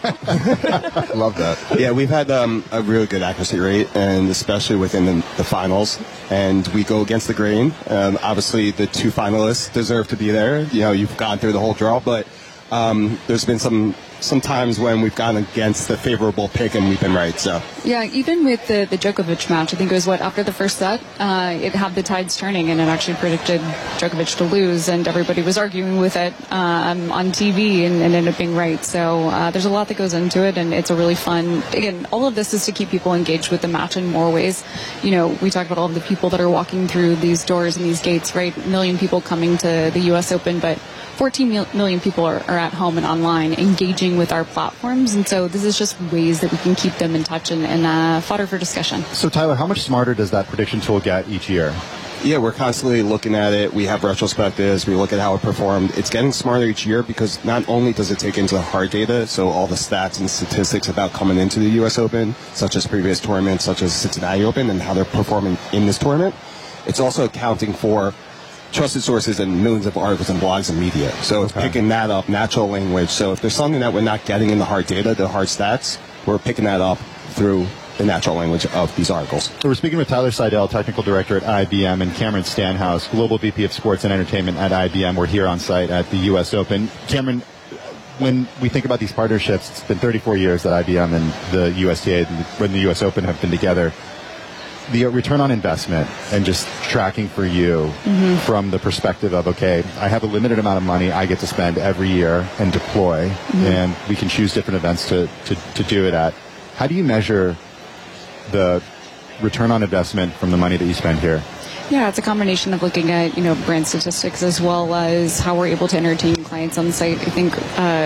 that. Yeah, we've had a really good accuracy rate, and especially within the finals. And we go against the grain. Obviously, the two finalists deserve to be there. You've gone through the whole draw, but there's been some times when we've gone against the favorable pick and we've been right. So yeah, even with the Djokovic match, I think it was after the first set, it had the tides turning, and it actually predicted Djokovic to lose, and everybody was arguing with it on TV and ended up being right. So there's a lot that goes into it, and it's a really fun. Again, all of this is to keep people engaged with the match in more ways. We talk about all of the people that are walking through these doors and these gates, right? 1 million people coming to the U.S. Open, but 14 million people are at home and online engaging with our platforms, and so this is just ways that we can keep them in touch and fodder for discussion. So Tyler, how much smarter does that prediction tool get each year? Yeah, we're constantly looking at it. We have retrospectives. We look at how it performed. It's getting smarter each year because not only does it take into the hard data, so all the stats and statistics about coming into the U.S. Open, such as previous tournaments, such as Cincinnati Open, and how they're performing in this tournament, it's also accounting for trusted sources and millions of articles and blogs and media. So it's picking that up, natural language. So if there's something that we're not getting in the hard data, the hard stats, we're picking that up through the natural language of these articles. So we're speaking with Tyler Seidel, Technical Director at IBM, and Cameron Stanhouse, Global VP of Sports and Entertainment at IBM. We're here on site at the U.S. Open. Cameron, when we think about these partnerships, it's been 34 years that IBM and the USTA and the U.S. Open have been together. The return on investment and just tracking for you from the perspective of, okay, I have a limited amount of money I get to spend every year and deploy, and we can choose different events to do it at. How do you measure the return on investment from the money that you spend here? Yeah, it's a combination of looking at, brand statistics as well as how we're able to entertain clients on the site. I think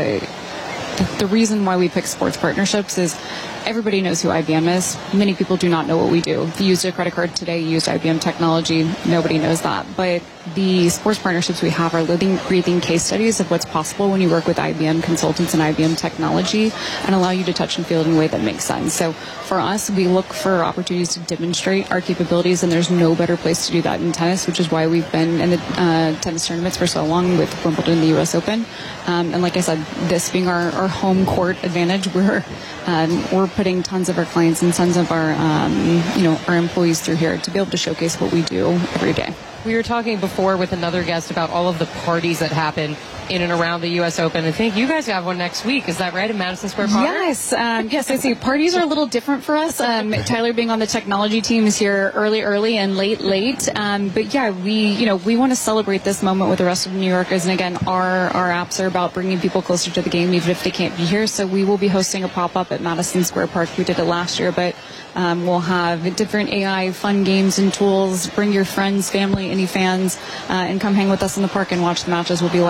the reason why we pick sports partnerships is everybody knows who IBM is. Many people do not know what we do. If you used a credit card today, you used IBM technology, nobody knows that. But the sports partnerships we have are living, breathing case studies of what's possible when you work with IBM consultants and IBM technology and allow you to touch and feel it in a way that makes sense. So for us, we look for opportunities to demonstrate our capabilities, and there's no better place to do that in tennis, which is why we've been in the tennis tournaments for so long with Wimbledon and the U.S. Open. And like I said, this being our home court advantage, we're putting tons of our clients and tons of our our employees through here to be able to showcase what we do every day. We were talking before with another guest about all of the parties that happen in and around the U.S. Open. I think you guys have one next week. Is that right, in Madison Square Park? Yes. Yes, I see. Parties are a little different for us. Tyler being on the technology team is here early and late. But yeah, we want to celebrate this moment with the rest of New Yorkers. And again, our apps are about bringing people closer to the game, even if they can't be here. So we will be hosting a pop-up at Madison Square Park. We did it last year, but we'll have different AI fun games and tools. Bring your friends, family, any fans, and come hang with us in the park and watch the matches. We'll be live streaming them.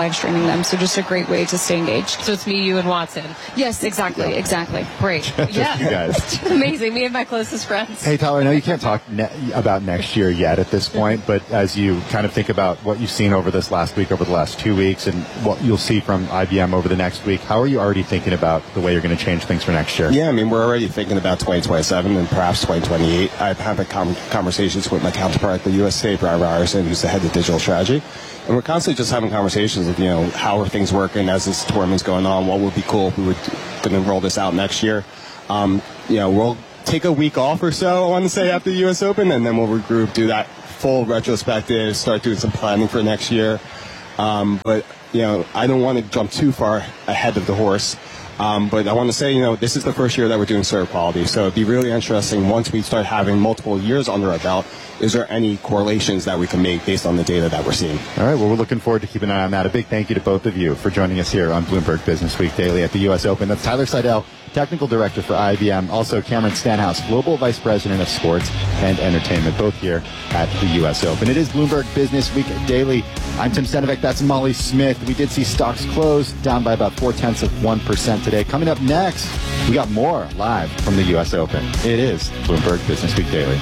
them. So just a great way to stay engaged. So it's me, you, and Watson. Yes, exactly. Great. Yeah. You guys. Amazing. Me and my closest friends. Hey, Tyler, I know you can't talk about next year yet at this point, but as you kind of think about what you've seen over this last week, over the last 2 weeks, and what you'll see from IBM over the next week, how are you already thinking about the way you're going to change things for next year? Yeah, I mean, we're already thinking about 2027 and perhaps 2028. I've had conversations with my counterpart at the U.S. State, Brian Ryerson, who's the head of digital strategy. And we're constantly just having conversations of, how are things working as this tournament's going on? What would be cool if we were going to roll this out next year? We'll take a week off or so, I want to say, after the U.S. Open, and then we'll regroup, do that full retrospective, start doing some planning for next year. But I don't want to jump too far ahead of the horse. But I want to say, this is the first year that we're doing serve quality. So it'd be really interesting once we start having multiple years under our belt. Is there any correlations that we can make based on the data that we're seeing? All right. Well, we're looking forward to keeping an eye on that. A big thank you to both of you for joining us here on Bloomberg Business Week Daily at the U.S. Open. That's Tyler Seidel, Technical Director for IBM. Also, Cameron Stanhouse, Global Vice President of Sports and Entertainment, both here at the U.S. Open. It is Bloomberg Business Week Daily. I'm Tim Stenovic. That's Molly Smith. We did see stocks close down by about 0.4% today. Coming up next, we got more live from the U.S. Open. It is Bloomberg Business Week Daily.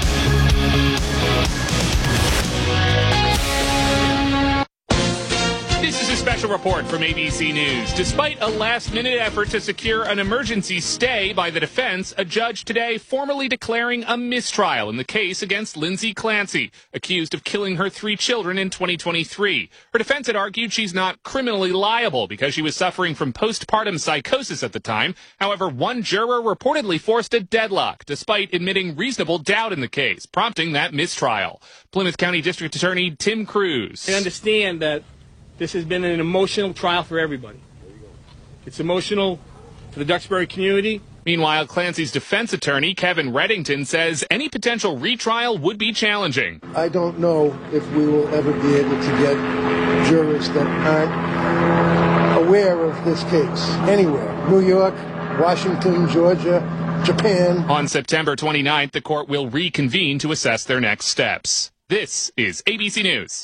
This is a special report from ABC News. Despite a last-minute effort to secure an emergency stay by the defense, a judge today formally declaring a mistrial in the case against Lindsay Clancy, accused of killing her 3 children in 2023. Her defense had argued she's not criminally liable because she was suffering from postpartum psychosis at the time. However, one juror reportedly forced a deadlock, despite admitting reasonable doubt in the case, prompting that mistrial. Plymouth County District Attorney Tim Cruz. I understand that this has been an emotional trial for everybody. It's emotional for the Duxbury community. Meanwhile, Clancy's defense attorney, Kevin Reddington, says any potential retrial would be challenging. I don't know if we will ever be able to get jurors that aren't aware of this case anywhere. New York, Washington, Georgia, Japan. On September 29th, the court will reconvene to assess their next steps. This is ABC News.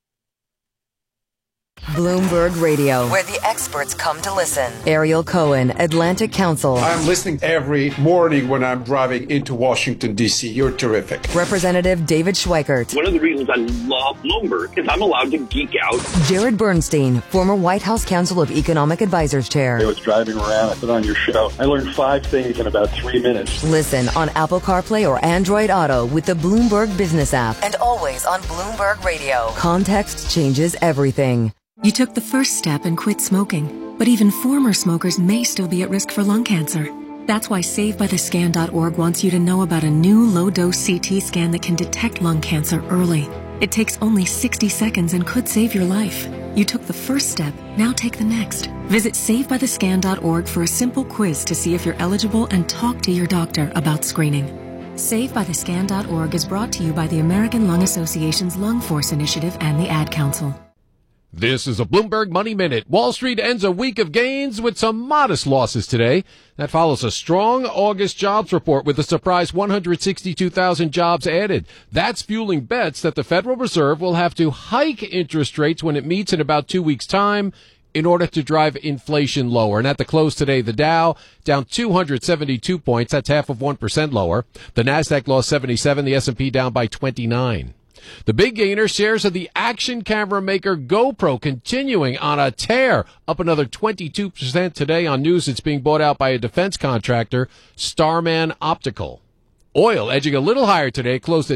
Bloomberg Radio, where the experts come to listen. Ariel Cohen, Atlantic Council. I'm listening every morning when I'm driving into Washington, D.C. You're terrific. Representative David Schweikert. One of the reasons I love Bloomberg is I'm allowed to geek out. Jared Bernstein, former White House Council of Economic Advisors Chair. I was driving around, I put on your show. I learned 5 things in about 3 minutes. Listen on Apple CarPlay or Android Auto with the Bloomberg Business app. And always on Bloomberg Radio. Context changes everything. You took the first step and quit smoking, but even former smokers may still be at risk for lung cancer. That's why SaveByTheScan.org wants you to know about a new low-dose CT scan that can detect lung cancer early. It takes only 60 seconds and could save your life. You took the first step, now take the next. Visit SaveByTheScan.org for a simple quiz to see if you're eligible and talk to your doctor about screening. SaveByTheScan.org is brought to you by the American Lung Association's Lung Force Initiative and the Ad Council. This is a Bloomberg Money Minute. Wall Street ends a week of gains with some modest losses today. That follows a strong August jobs report with a surprise 162,000 jobs added. That's fueling bets that the Federal Reserve will have to hike interest rates when it meets in about 2 weeks' time in order to drive inflation lower. And at the close today, the Dow down 272 points. That's half of 1% lower. The Nasdaq lost 77. The S&P down by 29. The big gainer, shares of the action camera maker GoPro continuing on a tear, up another 22% today on news it's being bought out by a defense contractor, Starman Optical. Oil edging a little higher today, closed at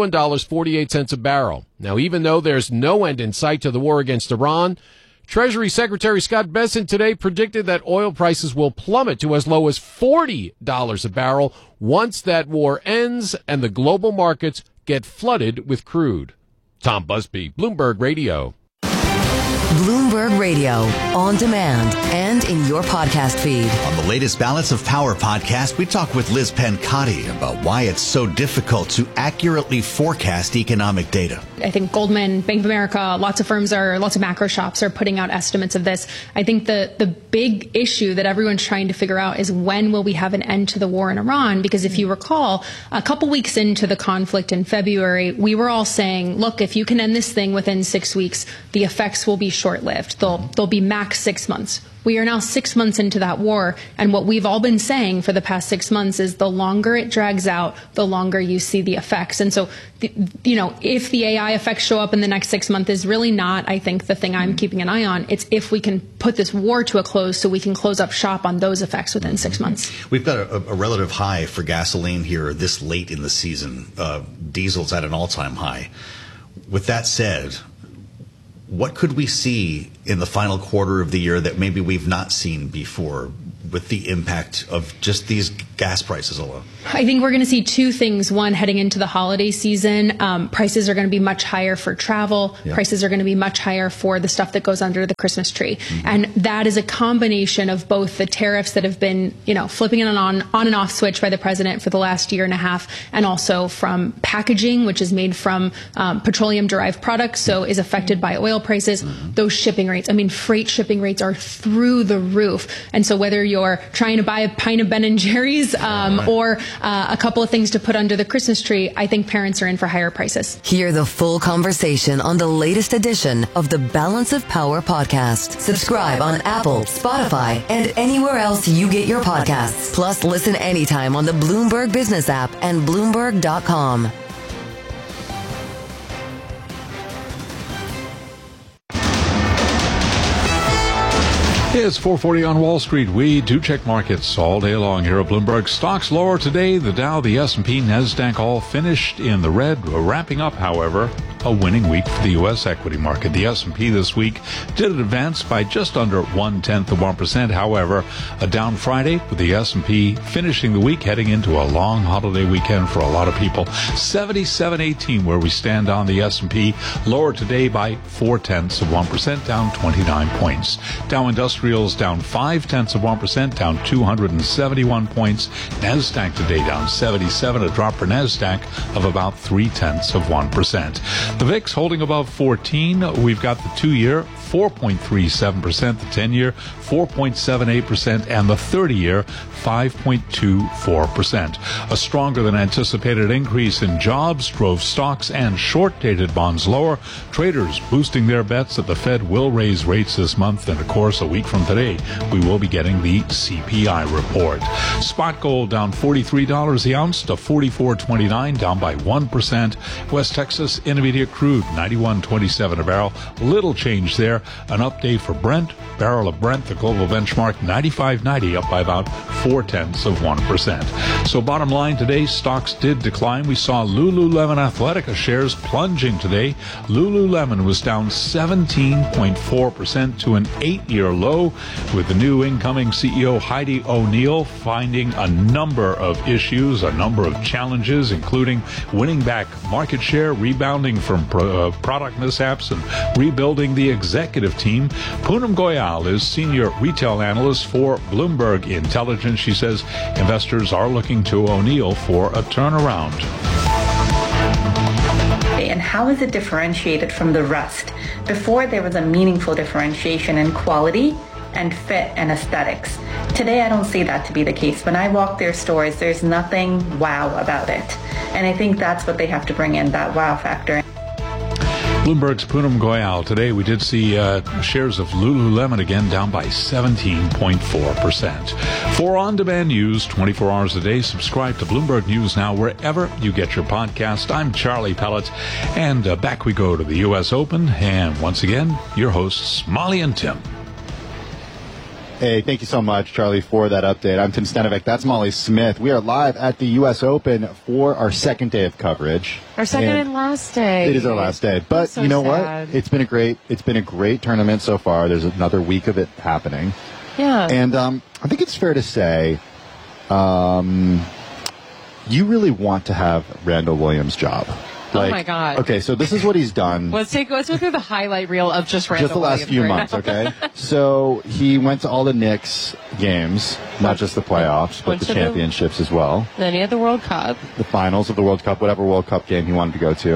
$91.48 a barrel. Now, even though there's no end in sight to the war against Iran, Treasury Secretary Scott Bessent today predicted that oil prices will plummet to as low as $40 a barrel once that war ends and the global markets get flooded with crude. Tom Busby, Bloomberg Radio. Bloomberg Radio, on demand and in your podcast feed. On the latest Balance of Power podcast, we talk with Liz Pencotti about why it's so difficult to accurately forecast economic data. I think Goldman, Bank of America, lots of macro shops are putting out estimates of this. I think the big issue that everyone's trying to figure out is when will we have an end to the war in Iran? Because if you recall, a couple weeks into the conflict in February, we were all saying, look, if you can end this thing within 6 weeks, the effects will be short-lived. They'll be max 6 months. We are now 6 months into that war, and what we've all been saying for the past 6 months is the longer it drags out, the longer you see the effects. And so, if the AI effects show up in the next 6 months is really not, I think, the thing I'm keeping an eye on. It's if we can put this war to a close so we can close up shop on those effects within 6 months. We've got a relative high for gasoline here this late in the season. Diesel's at an all-time high. With that said, what could we see in the final quarter of the year that maybe we've not seen before with the impact of just these gas prices alone? I think we're going to see two things. One, heading into the holiday season, prices are going to be much higher for travel. Yeah. Prices are going to be much higher for the stuff that goes under the Christmas tree. Mm-hmm. And that is a combination of both the tariffs that have been, flipping an on and off switch by the president for the last year and a half, and also from packaging, which is made from petroleum-derived products, so is affected by oil prices. Mm-hmm. Those shipping rates, freight shipping rates are through the roof. And so whether you're trying to buy a pint of Ben & Jerry's or a couple of things to put under the Christmas tree, I think parents are in for higher prices. Hear the full conversation on the latest edition of the Balance of Power podcast. Subscribe on Apple, Spotify, and anywhere else you get your podcasts. Plus, listen anytime on the Bloomberg Business app and Bloomberg.com. It's 4:40 on Wall Street. We do check markets all day long here at Bloomberg. Stocks lower today. The Dow, the S&P, NASDAQ all finished in the red. Wrapping up, however, a winning week for the U.S. equity market. The S&P this week did advance by just under 0.1%. However, a down Friday with the S&P finishing the week heading into a long holiday weekend for a lot of people. 77.18 where we stand on the S&P. Lower today by 0.4%, down 29 points. Dow Industrials down 0.5%, down 271 points. NASDAQ today down 77, a drop for NASDAQ of about 0.3%. The VIX holding above 14. We've got the 2-year 4.37%, the 10-year 4.78%, and the 30-year 5.24%. A stronger than anticipated increase in jobs drove stocks and short-dated bonds lower. Traders boosting their bets that the Fed will raise rates this month, and of course, a week from today, we will be getting the CPI report. Spot gold down $43 the ounce to $44.29, down by 1%. West Texas Intermediate crude 91.27 a barrel. Little change there. An update for Brent. Barrel of Brent, the global benchmark, 95.90, up by about 0.4%. So bottom line today, stocks did decline. We saw Lululemon Athletica shares plunging today. Lululemon was down 17.4% to an 8-year low, with the new incoming CEO Heidi O'Neill finding a number of issues, a number of challenges, including winning back market share, rebounding from product mishaps, and rebuilding the executive team. Poonam Goyal is senior retail analyst for Bloomberg Intelligence. She says investors are looking to O'Neill for a turnaround. And how is it differentiated from the rest? Before, there was a meaningful differentiation in quality and fit and aesthetics. Today, I don't see that to be the case. When I walk their stores, there's nothing wow about it. And I think that's what they have to bring in, that wow factor. Bloomberg's Poonam Goyal. Today we did see shares of Lululemon again down by 17.4%. For on-demand news 24 hours a day, subscribe to Bloomberg News Now wherever you get your podcast. I'm Charlie Pellet, and back we go to the U.S. Open. And once again, your hosts, Molly and Tim. Hey, thank you so much, Charlie, for that update. I'm Tim Stanovic. That's Molly Smith. We are live at the U.S. Open for our second day of coverage. Our second and last day. It is our last day. But so you know sad. what? It's been a great tournament so far. There's another week of it happening. Yeah. And I think it's fair to say you really want to have Randall Williams' job. Oh my God. Okay, so this is what he's done. Let's go through the highlight reel of just Randall Just the last few months, okay? So he went to all the Knicks games, not just the playoffs, but the championships as well. Then he had the World Cup. The finals of the World Cup, whatever World Cup game he wanted to go to.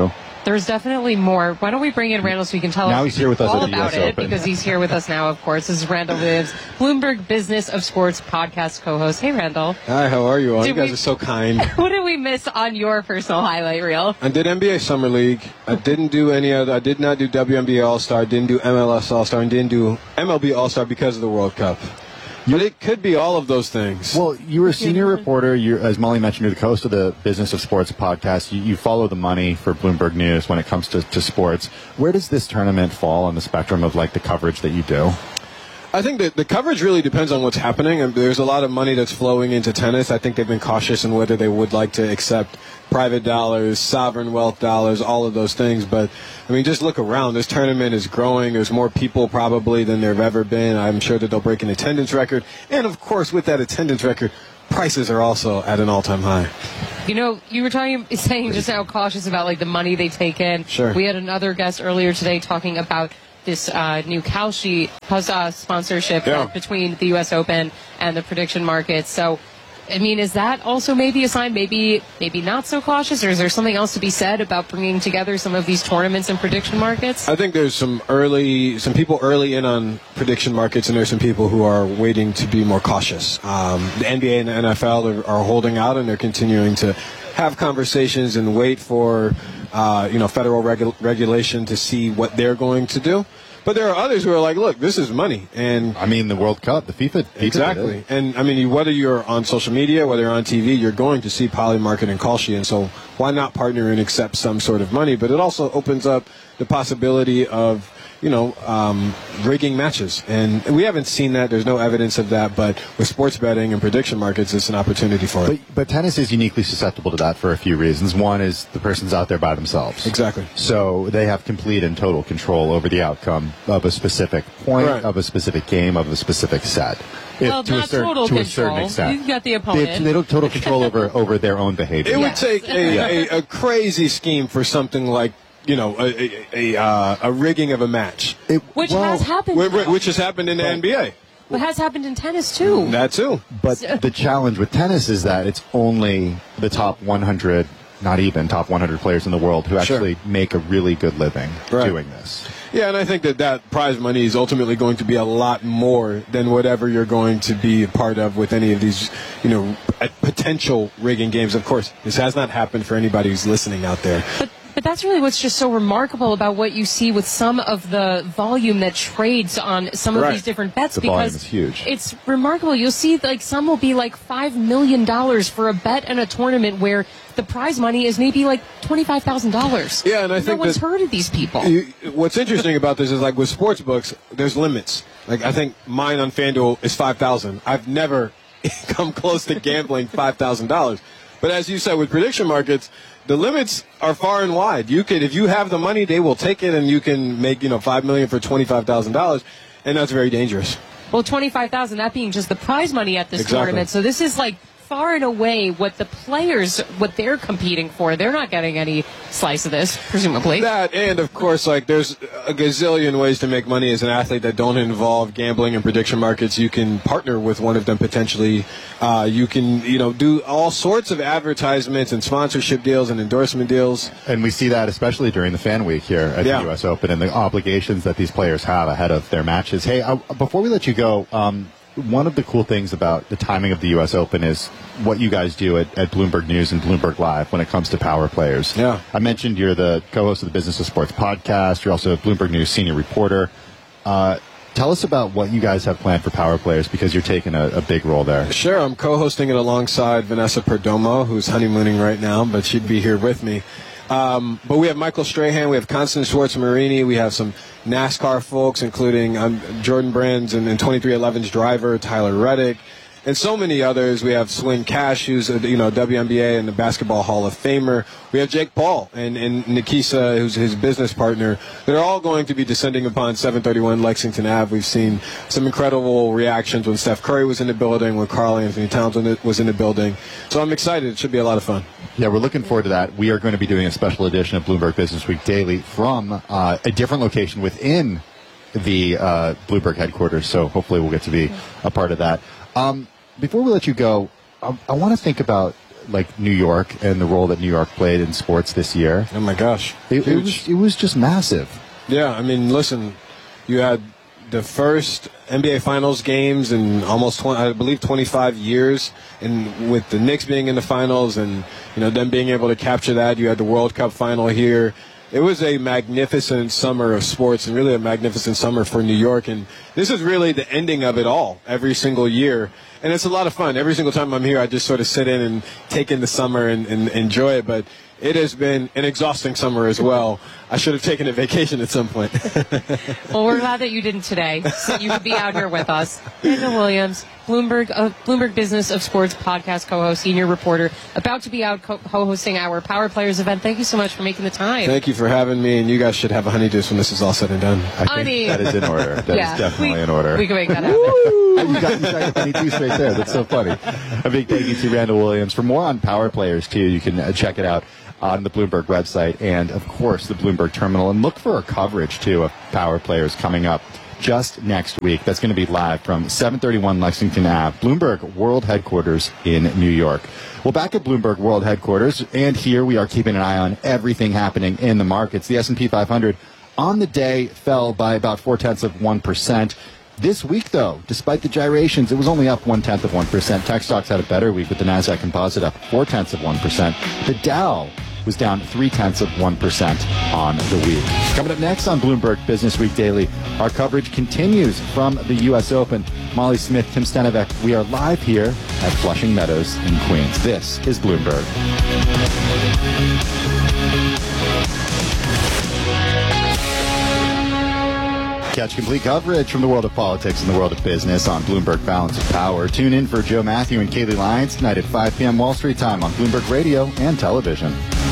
There's definitely more. Why don't we bring in Randall so we can tell now us he's here with us all at the about US it, Open. because he's here with us now, of course. This is Randall Williams, Bloomberg Business of Sports podcast co-host. Hey, Randall. Hi, how are you all? You guys are so kind. What did we miss on your personal highlight reel? I did NBA Summer League. I didn't do any other. I did not do WNBA All-Star. Didn't do MLS All-Star, and didn't do MLB All-Star because of the World Cup. But it could be all of those things. Well, you were a senior reporter. As Molly mentioned, you're the host of the Business of Sports podcast. You follow the money for Bloomberg News when it comes to sports. Where does this tournament fall on the spectrum of like the coverage that you do? I think that the coverage really depends on what's happening. And there's a lot of money that's flowing into tennis. I think they've been cautious in whether they would like to accept private dollars, sovereign wealth dollars, all of those things. But, I mean, just look around. This tournament is growing. There's more people probably than there have ever been. I'm sure that they'll break an attendance record. And, of course, with that attendance record, prices are also at an all-time high. You know, you were saying just how cautious about like the money they take in. Sure. We had another guest earlier today talking about this new Kalshi sponsorship between the U.S. Open and the prediction markets. So, I mean, is that also maybe a sign, maybe not so cautious, or is there something else to be said about bringing together some of these tournaments and prediction markets? I think there's some people early in on prediction markets, and there's some people who are waiting to be more cautious. The NBA and the NFL are holding out, and they're continuing to have conversations and wait for federal regulation to see what they're going to do. But there are others who are like, look, this is money. And I mean, the World Cup, the FIFA exactly. And I mean, whether you're on social media, whether you're on TV, you're going to see Polymarket and Kalshi. And so why not partner and accept some sort of money? But it also opens up the possibility of, rigging matches. And we haven't seen that. There's no evidence of that. But with sports betting and prediction markets, it's an opportunity for it. But tennis is uniquely susceptible to that for a few reasons. One is the person's out there by themselves. Exactly. So they have complete and total control over the outcome of a specific point, of a specific game, of a specific set. Well, to a certain extent. You've got the opponent. They have total control over their own behavior. It would take a crazy scheme for something like, a rigging of a match. Which has happened. Which has happened in the NBA. But has happened in tennis, too. That, too. But the challenge with tennis is that it's only the top 100, not even top 100 players in the world who actually make a really good living doing this. Yeah, and I think that prize money is ultimately going to be a lot more than whatever you're going to be a part of with any of these, potential rigging games. Of course, this has not happened for anybody who's listening out there. But that's really what's just so remarkable about what you see with some of the volume that trades on some of these different bets. The volume is huge. It's remarkable. You'll see some will be like $5 million for a bet in a tournament where the prize money is maybe like $25,000. Yeah, and I think no one's heard of these people. What's interesting about this is like with sports books, there's limits. Like I think mine on FanDuel is $5,000. I've never come close to gambling $5,000. But as you said, with prediction markets, the limits are far and wide. You could, if you have the money, they will take it, and you can make $5 million for $25,000, and that's very dangerous. Well, $25,000, that being just the prize money at this tournament. So this is like far and away what the players, what they're competing for. They're not getting any slice of this, presumably. That, and of course, there's a gazillion ways to make money as an athlete that don't involve gambling and prediction markets. You can partner with one of them potentially. You can, do all sorts of advertisements and sponsorship deals and endorsement deals. And we see that especially during the fan week here at the U.S. Open and the obligations that these players have ahead of their matches. Hey, before we let you go, one of the cool things about the timing of the U.S. Open is what you guys do at Bloomberg News and Bloomberg Live when it comes to power players. Yeah. I mentioned you're the co-host of the Business of Sports podcast. You're also a Bloomberg News senior reporter. Tell us about what you guys have planned for power players because you're taking a big role there. Sure. I'm co-hosting it alongside Vanessa Perdomo, who's honeymooning right now, but she'd be here with me. But we have Michael Strahan, we have Constance Schwartz-Marini, we have some NASCAR folks, including Jordan Brands and 23XI's driver, Tyler Reddick, and so many others. We have Swin Cash, who's WNBA and the Basketball Hall of Famer. We have Jake Paul and Nikisa, who's his business partner. They're all going to be descending upon 731 Lexington Ave. We've seen some incredible reactions when Steph Curry was in the building, when Karl Anthony Towns was in the building. So I'm excited. It should be a lot of fun. Yeah, we're looking forward to that. We are going to be doing a special edition of Bloomberg Business Week Daily from a different location within the Bloomberg headquarters. So hopefully we'll get to be a part of that. Before we let you go, I want to think about like New York and the role that New York played in sports this year? Oh my gosh, it was just massive. Yeah, I mean, listen, you had the first NBA Finals games in almost 25 years, and with the Knicks being in the finals, and them being able to capture that, you had the World Cup final here. It was a magnificent summer of sports, and really a magnificent summer for New York. And this is really the ending of it all every single year. And it's a lot of fun. Every single time I'm here, I just sort of sit in and take in the summer and enjoy it. But it has been an exhausting summer as well. I should have taken a vacation at some point. Well, we're glad that you didn't today, so you could be out here with us. Randall Williams, Bloomberg Business of Sports podcast co-host, senior reporter, about to be out co-hosting our Power Players event. Thank you so much for making the time. Thank you for having me, and you guys should have a honeydew when this is all said and done. I think that is in order. That is definitely in order. We can make that happen. You got the honeydew right there. That's so funny. A big thank you to Randall Williams. For more on Power Players, too, you can check it out on the Bloomberg website and, of course, the Bloomberg terminal. And look for our coverage, too, of Power Players coming up just next week. That's going to be live from 731 Lexington Ave, Bloomberg World Headquarters in New York. Well, back at Bloomberg World Headquarters, and here we are keeping an eye on everything happening in the markets. The S&P 500 on the day fell by about 0.4%. This week, though, despite the gyrations, it was only up 0.1%. Tech stocks had a better week with the Nasdaq Composite up 0.4%. The Dow was down 0.3% on the week. Coming up next on Bloomberg Business Week Daily, our coverage continues from the U.S. Open. Molly Smith, Tim Stenevec, we are live here at Flushing Meadows in Queens. This is Bloomberg. Catch complete coverage from the world of politics and the world of business on Bloomberg Balance of Power. Tune in for Joe Matthew and Kaylee Lyons tonight at 5 p.m. Wall Street time on Bloomberg Radio and television.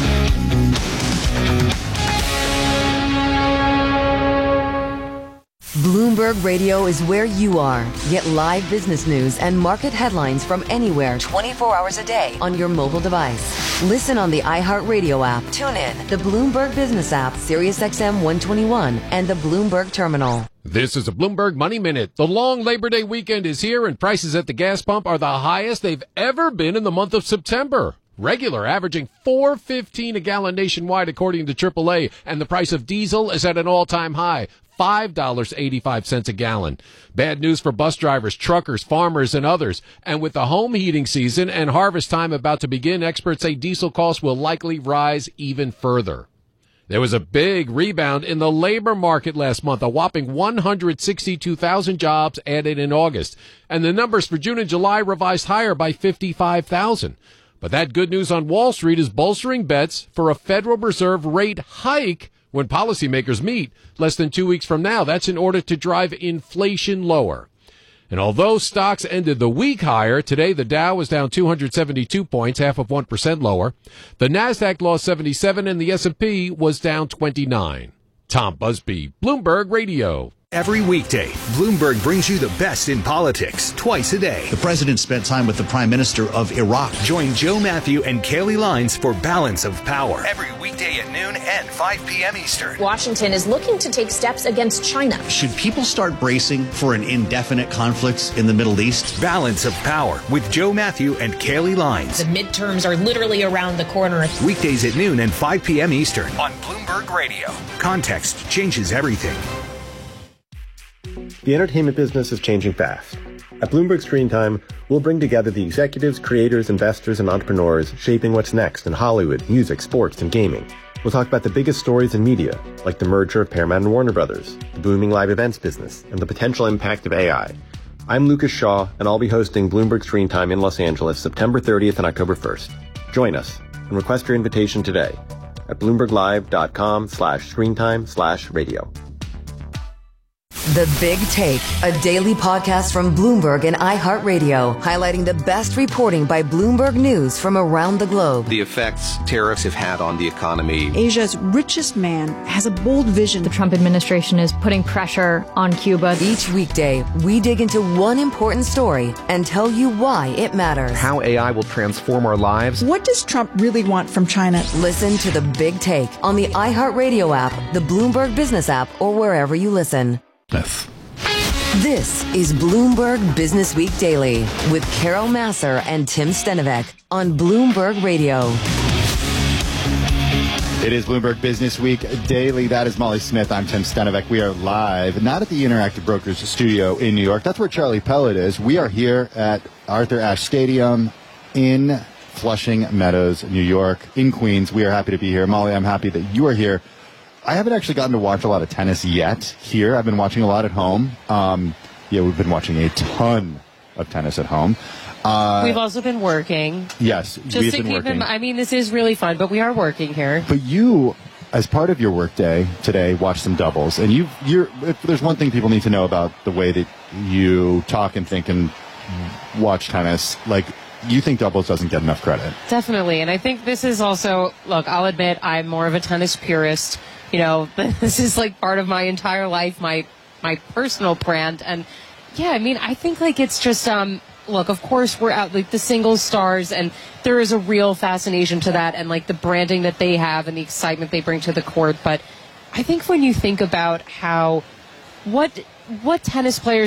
Bloomberg Radio is where you are. Get live business news and market headlines from anywhere 24 hours a day on your mobile device. Listen on the iHeartRadio app. Tune in the Bloomberg Business app, SiriusXM 121, and the Bloomberg Terminal. This is a Bloomberg Money Minute. The long Labor Day weekend is here, and prices at the gas pump are the highest they've ever been in the month of September. Regular averaging $4.15 a gallon nationwide, according to AAA, and the price of diesel is at an all-time high, $5.85 a gallon. Bad news for bus drivers, truckers, farmers, and others. And with the home heating season and harvest time about to begin, experts say diesel costs will likely rise even further. There was a big rebound in the labor market last month, a whopping 162,000 jobs added in August. And the numbers for June and July revised higher by 55,000. But that good news on Wall Street is bolstering bets for a Federal Reserve rate hike when policymakers meet less than 2 weeks from now. That's in order to drive inflation lower. And although stocks ended the week higher, today the Dow was down 272 points, 0.5% lower. The Nasdaq lost 77 and the S&P was down 29. Tom Busby, Bloomberg Radio. Every weekday, Bloomberg brings you the best in politics twice a day. The president spent time with the Prime Minister of Iraq. Join Joe Matthew and Kaylee Lyons for Balance of Power. Every weekday at noon and 5 p.m. Eastern. Washington is looking to take steps against China. Should people start bracing for an indefinite conflict in the Middle East? Balance of Power with Joe Matthew and Kaylee Lyons. The midterms are literally around the corner. Weekdays at noon and 5 p.m. Eastern on Bloomberg Radio. Context changes everything. The entertainment business is changing fast. At Bloomberg Screen Time, we'll bring together the executives, creators, investors, and entrepreneurs shaping what's next in Hollywood, music, sports, and gaming. We'll talk about the biggest stories in media, like the merger of Paramount and Warner Brothers, the booming live events business, and the potential impact of AI. I'm Lucas Shaw, and I'll be hosting Bloomberg Screen Time in Los Angeles September 30th and October 1st. Join us and request your invitation today at bloomberglive.com/screentime/radio. The Big Take, a daily podcast from Bloomberg and iHeartRadio, highlighting the best reporting by Bloomberg News from around the globe. The effects tariffs have had on the economy. Asia's richest man has a bold vision. The Trump administration is putting pressure on Cuba. Each weekday, we dig into one important story and tell you why it matters. How AI will transform our lives. What does Trump really want from China? Listen to The Big Take on the iHeartRadio app, the Bloomberg Business app, or wherever you listen. This is Bloomberg Business Week Daily with Carol Masser and Tim Stenovec on Bloomberg Radio. It is Bloomberg Business Week Daily. That is Molly Smith. I'm Tim Stenovec. We are live, not at the Interactive Brokers studio in New York. That's where Charlie Pellet is. We are here at Arthur Ashe Stadium in Flushing Meadows, New York, in Queens. We are happy to be here. Molly, I'm happy that you are here. I haven't actually gotten to watch a lot of tennis yet here. I've been watching a lot at home. We've been watching a ton of tennis at home. We've also been working. Yes, just we've to been keep working. I mean, this is really fun, but we are working here. But you, as part of your workday today, watched some doubles. And if there's one thing people need to know about the way that you talk and think and watch tennis, you think doubles doesn't get enough credit. Definitely. And I think this is also, look, I'll admit I'm more of a tennis purist. This is part of my entire life, my personal brand. And yeah, I mean, I think it's just, look, of course we're out the singles stars, and there is a real fascination to that, and the branding that they have and the excitement they bring to the court. But I think when you think about what tennis players